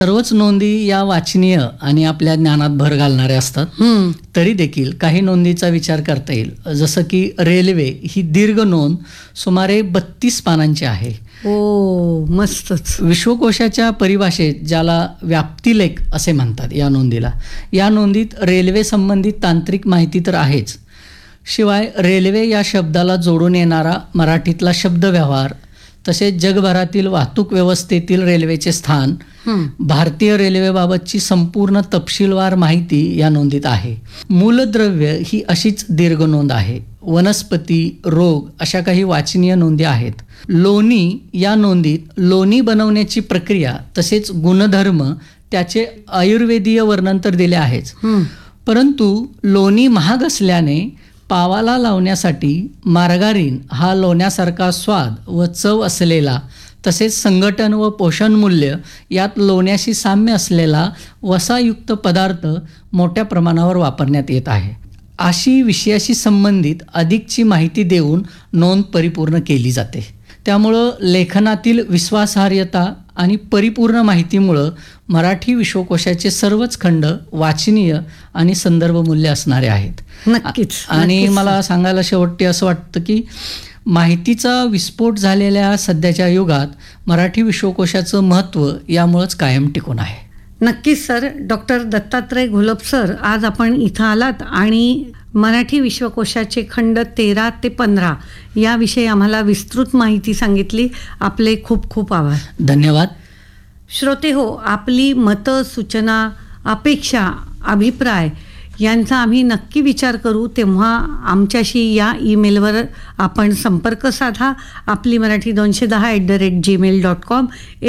सर्वच नोंदी या वाचनीय आणि आपल्या ज्ञानात भर घालणाऱ्या असतात. तरी देखील काही नोंदीचा विचार करता येईल. जसं की रेल्वे ही दीर्घ नोंद सुमारे 32 पानांची आहे. ओ मस्तच. विश्वकोशाच्या परिभाषेत ज्याला व्याप्तिलेख असे म्हणतात या नोंदीला. या नोंदीत रेल्वे संबंधित तांत्रिक माहिती तर आहेच, शिवाय रेल्वे या शब्दाला जोडून येणारा मराठीतला शब्दव्यवहार, तसेच जगभरातील वाहतूक व्यवस्थेतील रेल्वेचे स्थान, भारतीय रेल्वेबाबतची संपूर्ण तपशीलवार माहिती या नोंदीत आहे. मूलद्रव्य ही अशीच दीर्घ नोंद आहे. वनस्पती, रोग अशा काही वाचनीय नोंदी आहेत. लोणी या नोंदीत लोणी बनवण्याची प्रक्रिया तसेच गुणधर्म, त्याचे आयुर्वेदीय वर्णन तर दिले आहेच, परंतु लोणी महाग असल्याने पावाला लावण्यासाठी मार्गारीन हा लोण्यासारखा स्वाद व चव असलेला, तसेच संघटन व पोषण मूल्य यात लोण्याशी साम्य असलेला वसायुक्त पदार्थ मोठ्या प्रमाणावर वापरण्यात येत आहे. अशी विषयाशी संबंधित अधिकची माहिती देऊन नोंद परिपूर्ण केली जाते. त्यामुळं लेखनातील विश्वासार्हता आणि परिपूर्ण माहितीमुळं मराठी विश्वकोशाचे सर्वच खंड वाचनीय आणि संदर्भ मूल्य असणारे आहेत. नक्कीच. आणि मला सांगायला शेवटी असं वाटतं की माहितीचा विस्फोट झालेल्या सध्याच्या युगात मराठी विश्वकोशाचं महत्त्व यामुळंच कायम टिकून आहे. नक्कीच sir. Doctor Dattatray Gholap sir, आज आपण इथं आलात आणि मराठी विश्वकोशाचे खंड 13 ते 15 याविषयी आम्हाला विस्तृत माहिती सांगितली. आपले खूप खूप आभार. धन्यवाद. श्रोते हो, आपली मतं, सूचना, अपेक्षा, अभिप्राय यांचा आम्ही नक्की विचार करू. तेव्हा आमच्याशी या ईमेलवर आपण संपर्क साधा. आपली मराठी 210@gmail.com,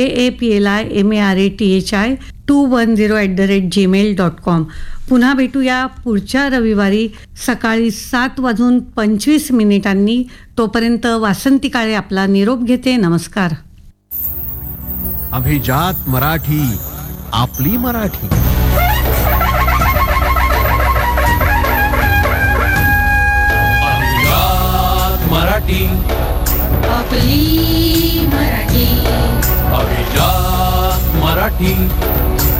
AAPLIMARATHI210@gmail.com. पुन्हा भेटूया पुढच्या रविवारी सकाळी 7:25 तोपर्यंत वासंती काळे आपला निरोप घेते. नमस्कार. अभिजात मराठी, आपली मराठी. मराठी, आपली मराठी. अभिजात मराठी.